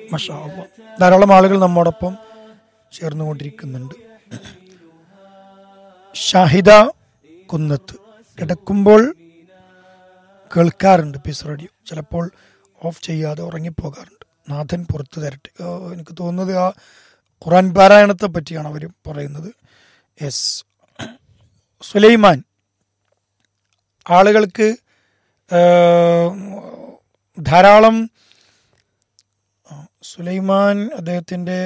മാഷാ അല്ലാഹ്. ധാരാളം ആളുകൾ നമ്മോടൊപ്പം ചേർന്നുകൊണ്ടിരിക്കുന്നുണ്ട്. ഷാഹിദ കുന്നത്ത്, കിടക്കുമ്പോൾ കേൾക്കാറുണ്ട് പീസ് റേഡിയോ, ചിലപ്പോൾ ഓഫ് ചെയ്യാതെ ഉറങ്ങിപ്പോകാറുണ്ട്, നാഥൻ പുറത്തു തരട്ടെ. എനിക്ക് തോന്നുന്നത് ആ ഖുർആൻ പാരായണത്തെ പറ്റിയാണ് അവർ പറയുന്നത്. യെസ്. സുലൈമാൻ, ആളുകൾക്ക് ധാരാളം സുലൈമാൻ അദ്ദേഹത്തിൻ്റെ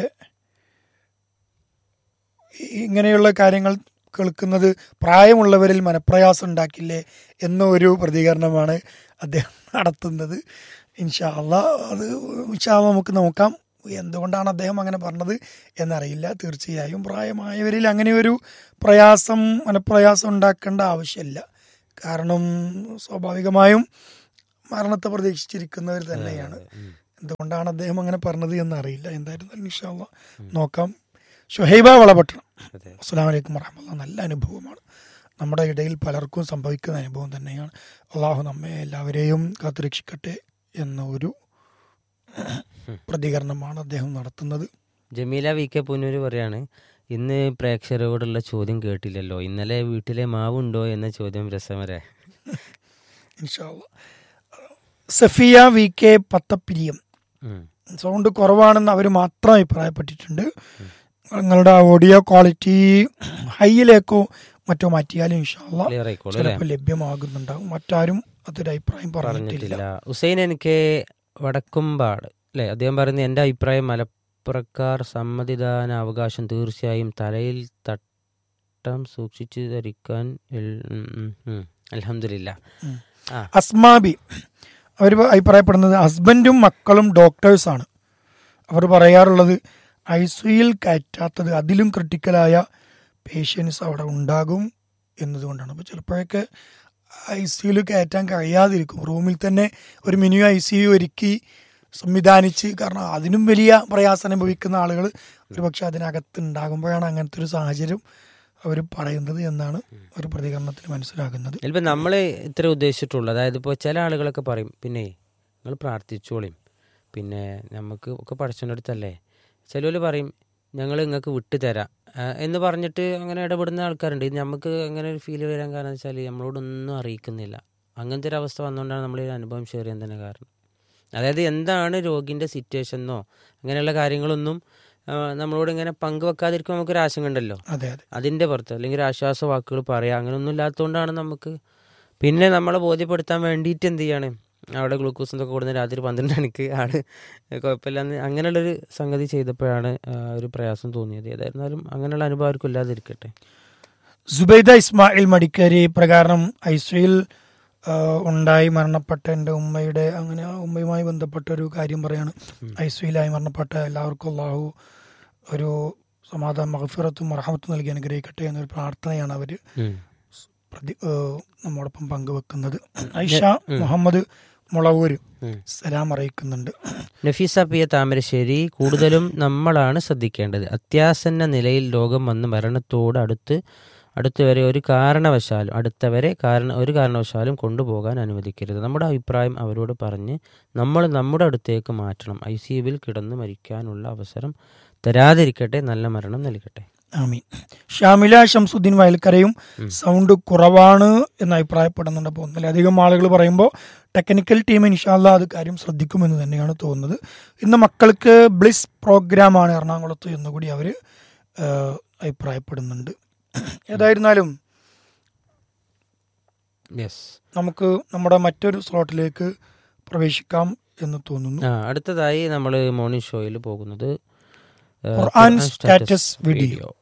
ഇങ്ങനെയുള്ള കാര്യങ്ങൾ കേൾക്കുന്നത് പ്രായമുള്ളവരിൽ മനപ്രയാസം ഉണ്ടാക്കില്ലേ എന്ന ഒരു പ്രതികരണമാണ് അദ്ദേഹം നടത്തുന്നത്. ഇൻഷാ അല്ലാഹ് അത് നമുക്ക് നോക്കാം എന്തുകൊണ്ടാണ് അദ്ദേഹം അങ്ങനെ പറഞ്ഞത് എന്നറിയില്ല. തീർച്ചയായും പ്രായമായവരിൽ അങ്ങനെ ഒരു മനപ്രയാസം ഉണ്ടാക്കേണ്ട ആവശ്യമില്ല. കാരണം സ്വാഭാവികമായും മരണത്തെ പ്രതീക്ഷിച്ചിരിക്കുന്നവർ തന്നെയാണ്. എന്തുകൊണ്ടാണ് അദ്ദേഹം അങ്ങനെ പറഞ്ഞത് എന്നറിയില്ല. എന്തായിരുന്നാലും ഇൻഷാ അല്ലാഹ് നോക്കാം. ഷുഹൈബ വളപട്ടണം, അസ്സലാമു അലൈക്കും വറഹ്മത്തുള്ളാഹി. നല്ല അനുഭവമാണ്, നമ്മുടെ ഇടയിൽ പലർക്കും സംഭവിക്കുന്ന അനുഭവം തന്നെയാണ്. അള്ളാഹു നമ്മെ എല്ലാവരെയും കാത്തുരക്ഷിക്കട്ടെ എന്ന ഒരു പ്രതികരണമാണ് അദ്ദേഹം നടത്തുന്നത്. ജമീല വി കെ പുന്നൂര് പറയാണ്, ഇന്ന് പ്രേക്ഷകരോടുള്ള ചോദ്യം കേട്ടില്ലല്ലോ, ഇന്നലെ വീട്ടിലെ മാവുണ്ടോ എന്ന ചോദ്യം രസമരെ. ഇൻഷാ അല്ലാഹ്. Safiya V K Pathappiriyam, sound കുറവാണെന്ന് അവർ മാത്രം അഭിപ്രായപ്പെട്ടിട്ടുണ്ട്. നിങ്ങളുടെ ഓഡിയോ ക്വാളിറ്റി ഹൈയിലേക്കോ മറ്റോ മാറ്റിയാലും ഇൻഷാ അല്ലാഹ് ചിലപ്പോൾ ലഭ്യമാകുന്നുണ്ടാവും. മറ്റാരും അതൊരു അഭിപ്രായം പറഞ്ഞിട്ടില്ല. ഹുസൈൻ എനിക്ക് വടക്കുംപാട് അല്ലേ, അദ്ദേഹം പറയുന്നത് എൻ്റെ അഭിപ്രായം മലപ്പുറക്കാർ സമ്മതിദാന അവകാശം തീർച്ചയായും തലയിൽ തട്ടം സൂക്ഷിച്ച് ധരിക്കാൻ. അൽഹംദുലില്ലാ. അസ്മാബി അവർ അഭിപ്രായപ്പെടുന്നത് ഹസ്ബൻഡും മക്കളും ഡോക്ടേഴ്സാണ്. അവർ പറയാറുള്ളത് ഐസിയുയിൽ കയറ്റാത്തത് അതിലും ക്രിട്ടിക്കലായ പേഷ്യൻസ് അവിടെ ഉണ്ടാകും എന്നതുകൊണ്ടാണ്. അപ്പോൾ ചിലപ്പോഴൊക്കെ ഐസിയുയിൽ കയറ്റാൻ കഴിയാതിരിക്കും. റൂമിൽ തന്നെ ഒരു മിനി ഐസിയു ഒരുക്കി സംവിധാനിച്ച്, കാരണം അതിനും വലിയ പ്രയാസം അനുഭവിക്കുന്ന ആളുകൾ ഒരുപക്ഷെ അതിനകത്ത് ഉണ്ടാകുമ്പോഴാണ് അങ്ങനത്തെ ഒരു സാഹചര്യം അവർ പറയുന്നത് എന്നാണ് ഒരു പ്രതികരണത്തിൽ മനസ്സിലാകുന്നത്. ചിലപ്പോൾ നമ്മൾ ഇത്ര ഉദ്ദേശിച്ചിട്ടുള്ളൂ. അതായത് ഇപ്പോൾ ചില ആളുകളൊക്കെ പറയും, പിന്നെ നിങ്ങൾ പ്രാർത്ഥിച്ചോളിയും, പിന്നെ നമുക്ക് ഒക്കെ പഠിച്ചതിൻ്റെ അടുത്തല്ലേ. ചിലവർ പറയും ഞങ്ങൾ നിങ്ങൾക്ക് വിട്ടു തരാം എന്ന് പറഞ്ഞിട്ട് അങ്ങനെ ഇടപെടുന്ന ആൾക്കാരുണ്ട്. നമുക്ക് അങ്ങനെ ഒരു ഫീൽ വരാൻ കാരണം വെച്ചാൽ നമ്മളോടൊന്നും അറിയിക്കുന്നില്ല. അങ്ങനത്തെ ഒരു അവസ്ഥ വന്നുകൊണ്ടാണ് നമ്മൾ ഈ അനുഭവം ഷെയർ ചെയ്യാൻ തന്നെ കാരണം. അതായത് എന്താണ് രോഗിൻ്റെ സിറ്റുവേഷൻ എന്നോ അങ്ങനെയുള്ള കാര്യങ്ങളൊന്നും നമ്മളോട് ഇങ്ങനെ പങ്കുവെക്കാതിരിക്കുമ്പോൾ നമുക്കൊരു ആശങ്ക ഉണ്ടല്ലോ. അതിൻ്റെ പുറത്ത് അല്ലെങ്കിൽ ഒരു ആശ്വാസ വാക്കുകൾ പറയാം, അങ്ങനെയൊന്നും ഇല്ലാത്തതുകൊണ്ടാണ് നമുക്ക് പിന്നെ നമ്മളെ ബോധ്യപ്പെടുത്താൻ വേണ്ടിയിട്ട് എന്ത് ചെയ്യാണ്, അവിടെ ഗ്ലൂക്കോസ് എന്തൊക്കെ കൊടുക്കുന്ന രാത്രി 12 മണിക്ക് ആള് കുഴപ്പമില്ലാന്ന് അങ്ങനെയുള്ളൊരു സംഗതി ചെയ്തപ്പോഴാണ് ഒരു പ്രയാസം തോന്നിയത്. ഏതായിരുന്നാലും അങ്ങനെയുള്ള അനുഭവം ആർക്കും ഇല്ലാതിരിക്കട്ടെ. സുബൈദ ഇസ്മായിൽ മടിക്കേരി പ്രകാരം ഐസിയുയിൽ ഉണ്ടായി മരണപ്പെട്ട എൻ്റെ ഉമ്മയുടെ അങ്ങനെ ഉമ്മയുമായി ബന്ധപ്പെട്ട ഒരു കാര്യം പറയാണ്. ഐസിയുയിലായി മരണപ്പെട്ട എല്ലാവർക്കും അല്ലാഹു ഒരു സമാധാനം മഗ്ഫിറത്തും റഹ്മത്തും നൽകി അനുഗ്രഹിക്കട്ടെ എന്നൊരു പ്രാർത്ഥനയാണ് അവർ നമ്മോടൊപ്പം പങ്കുവെക്കുന്നത്. ഐഷ മുഹമ്മദ് മുളവൂര് സലാം അറിയിക്കുന്നുണ്ട്. നഫീസ പി എ താമരശ്ശേരി, കൂടുതലും നമ്മളാണ് ശ്രദ്ധിക്കേണ്ടത്. അത്യാസന്ന നിലയിൽ രോഗം വന്ന് മരണത്തോട് അടുത്തവരെ ഒരു കാരണവശാലും കൊണ്ടുപോകാൻ അനുവദിക്കരുത്. നമ്മുടെ അഭിപ്രായം അവരോട് പറഞ്ഞ് നമ്മൾ നമ്മുടെ അടുത്തേക്ക് മാറ്റണം. ഐസിയുവിൽ കിടന്ന് മരിക്കാനുള്ള അവസരം തരാതിരിക്കട്ടെ, നല്ല മരണം നൽകട്ടെ. ആമീൻ. ഷാമില ഷംസുദ്ദീൻ വയൽക്കരയും സൗണ്ട് കുറവാണ് എന്ന് അഭിപ്രായപ്പെടുന്നുണ്ട്. അപ്പോൾ ഒന്നിലധികം ആളുകൾ പറയുമ്പോൾ ടെക്നിക്കൽ ടീം ഇൻഷാ അല്ലാഹ് അത് കാര്യം ശ്രദ്ധിക്കുമെന്ന് തന്നെയാണ് തോന്നുന്നത്. ഇന്ന് മക്കൾക്ക് ബ്ലിസ് പ്രോഗ്രാമാണ് എറണാകുളത്ത് എന്നുകൂടി അവർ അഭിപ്രായപ്പെടുന്നുണ്ട്. ഏതായിരുന്നാലും നമുക്ക് നമ്മുടെ മറ്റൊരു സ്ലോട്ടിലേക്ക് പ്രവേശിക്കാം എന്ന് തോന്നുന്നു. അടുത്തതായി നമ്മൾ മോർണിംഗ് ഷോയിൽ പോകുന്നത് ഖുർആൻ സ്റ്റാറ്റസ് വീഡിയോ.